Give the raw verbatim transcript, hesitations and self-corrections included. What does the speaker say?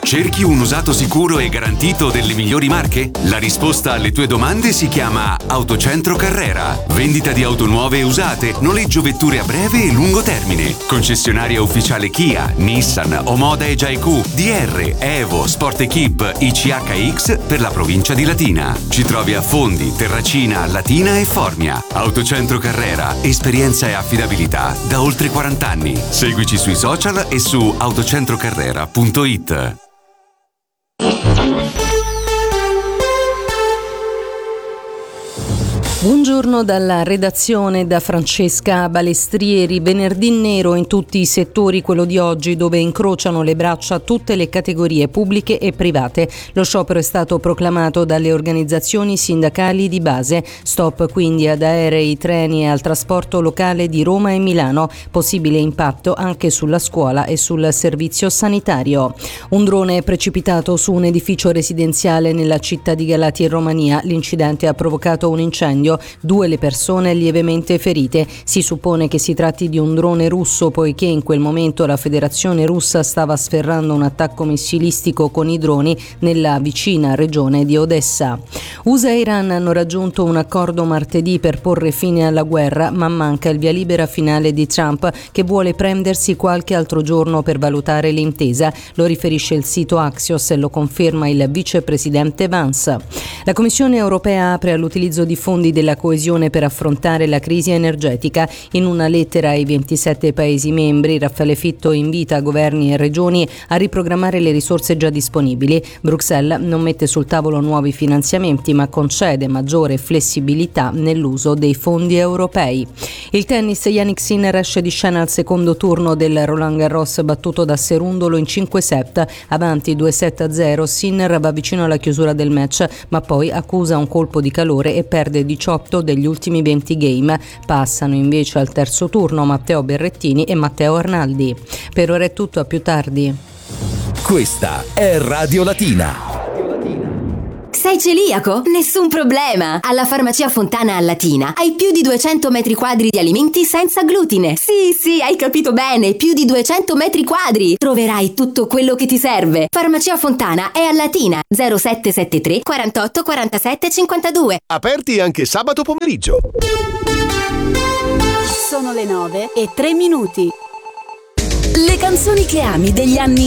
Cerchi un usato sicuro e garantito delle migliori marche? La risposta alle tue domande si chiama Autocentro Carrera. Vendita di auto nuove e usate, noleggio vetture a breve e lungo termine. Concessionaria ufficiale Kia, Nissan, Omoda e Jaiku, D R, Evo, Sport Equip, I C H X per la provincia di Latina. Ci trovi a Fondi, Terracina, Latina e Formia. Autocentro Carrera, esperienza e affidabilità da oltre quaranta anni. Seguici sui social e su autocentrocarrera punto it. Buongiorno dalla redazione, da Francesca Balestrieri. Venerdì nero in tutti i settori, quello di oggi, dove incrociano le braccia tutte le categorie pubbliche e private. Lo sciopero è stato proclamato dalle organizzazioni sindacali di base. Stop quindi ad aerei, treni e al trasporto locale di Roma e Milano. Possibile impatto anche sulla scuola e sul servizio sanitario. Un drone è precipitato su un edificio residenziale nella città di Galati in Romania. L'incidente ha provocato un incendio. Due le persone lievemente ferite. Si suppone che si tratti di un drone russo, poiché in quel momento la Federazione Russa stava sferrando un attacco missilistico con i droni nella vicina regione di Odessa. U S A e Iran hanno raggiunto un accordo martedì per porre fine alla guerra, ma manca il via libera finale di Trump, che vuole prendersi qualche altro giorno per valutare l'intesa. Lo riferisce il sito Axios e lo conferma il vicepresidente Vance. La Commissione europea apre all'utilizzo di fondi della coesione per affrontare la crisi energetica. In una lettera ai ventisette Paesi membri, Raffaele Fitto invita governi e regioni a riprogrammare le risorse già disponibili. Bruxelles non mette sul tavolo nuovi finanziamenti, ma concede maggiore flessibilità nell'uso dei fondi europei. Il tennis, Jannik Sinner esce di scena al secondo turno del Roland Garros, battuto da Cerundolo in cinque set. Avanti due sette a zero, Sinner va vicino alla chiusura del match, ma poi accusa un colpo di calore e perde diciotto degli ultimi venti game. Passano invece al terzo turno Matteo Berrettini e Matteo Arnaldi. Per ora è tutto, a più tardi. Questa è Radio Latina. Sei celiaco? Nessun problema! Alla Farmacia Fontana a Latina hai più di duecento metri quadri di alimenti senza glutine. Sì, sì, hai capito bene, più di duecento metri quadri. Troverai tutto quello che ti serve. Farmacia Fontana è a Latina, zero sette sette tre quarantotto quarantasette cinquantadue. Aperti anche sabato pomeriggio. Sono le nove e tre minuti. Le canzoni che ami degli anni